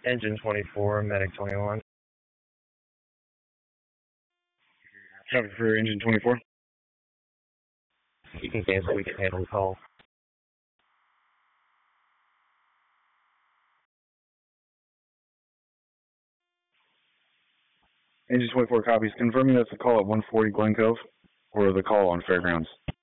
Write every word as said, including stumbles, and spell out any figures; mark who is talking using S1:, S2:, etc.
S1: Engine twenty-four, medic twenty-one.
S2: Copy for engine twenty-four.
S1: You can cancel, we can handle the call.
S2: Engine twenty-four copies. Confirming that's the call at one forty Glen Cove or the call on Fairgrounds.